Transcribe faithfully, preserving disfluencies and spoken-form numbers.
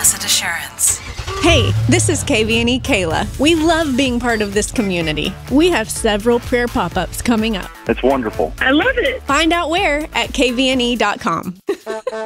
Blessed Assurance. Hey, this is K V N E Kayla. We love being part of this community. We have several prayer pop-ups coming up. It's wonderful. I love it. Find out where at K V N E dot com.